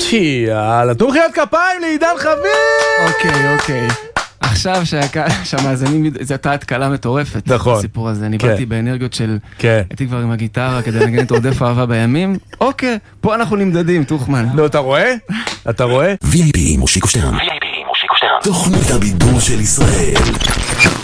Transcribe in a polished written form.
יאללה, תנו מחיאות כפיים לעידן חביב! אוקיי. עכשיו שהמאזינים, זו הייתה התקלה מטורפת. נכון. הסיפור הזה, אני באתי באנרגיות של... כן. הייתי כבר עם הגיטרה כדי לנגן את עודף אהבה בימים. אוקיי, פה אנחנו נמדדים, תוכמן. נו, אתה רואה? אתה רואה? VIP עם מושיקו שטרן. תוכנית הבידור של ישראל.